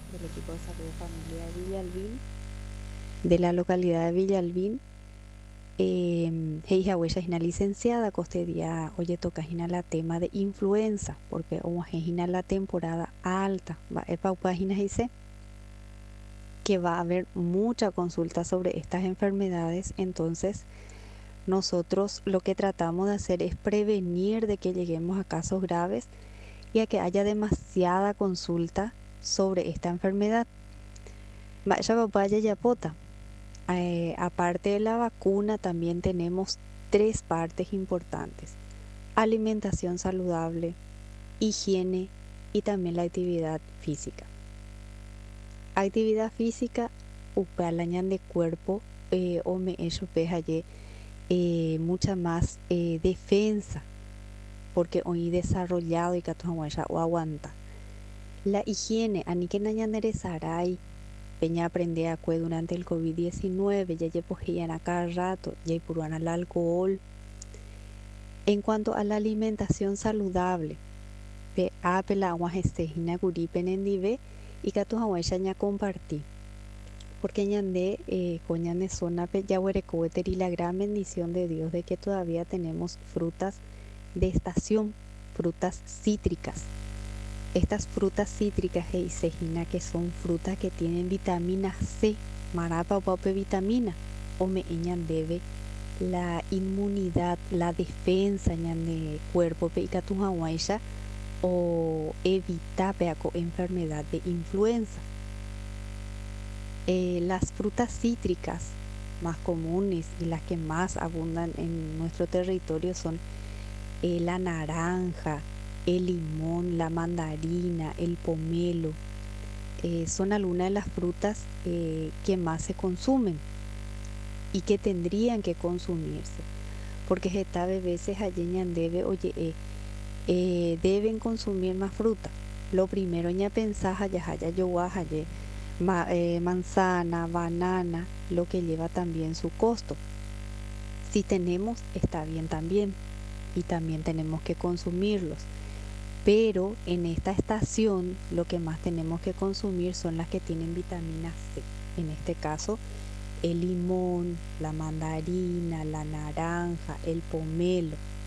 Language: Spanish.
del equipo de salud de familia de Villalbín, de la localidad de Villalbín. Heija huella es una licenciada, coste día, oye, toca la tema de influenza, porque como es la temporada alta, va a páginas dice que va a haber mucha consulta sobre estas enfermedades. Entonces nosotros lo que tratamos de hacer es prevenir de que lleguemos a casos graves y a que haya demasiada consulta sobre esta enfermedad. Vaya papaya y apota. Aparte de la vacuna, también tenemos tres partes importantes: alimentación saludable, higiene y también la actividad física. Actividad física, upalañan de cuerpo, o me hecho pejaye, mucha más defensa, porque hoy desarrollado y catuaguaya o aguanta. La higiene, anique nañanere saray, peña aprende a cue durante el COVID-19, ya llepojían a cada rato, ya puruan al alcohol. En cuanto a la alimentación saludable, pe apela agua estejina guripen en dive y catuaguaya ña compartí. Porque ñande coñane zona pe ya y la gran bendición de Dios de que todavía tenemos frutas de estación, frutas cítricas. Estas frutas cítricas sejina, que son frutas que tienen vitamina C, marapa o paupe vitamina, o me debe la inmunidad, la defensa de cuerpo pe icatujahuaisha, o evita peaco enfermedad de influenza. Las frutas cítricas más comunes y las que más abundan en nuestro territorio son la naranja, el limón, la mandarina, el pomelo. Son algunas de las frutas que más se consumen y que tendrían que consumirse, porque esta veces allí debe, oye, deben consumir más fruta. Lo primero ña pensás allá manzana, banana, lo que lleva también su costo. Si tenemos, está bien también, y también tenemos que consumirlos. Pero en esta estación lo que más tenemos que consumir son las que tienen vitamina C. En este caso, el limón, la mandarina, la naranja, el pomelo.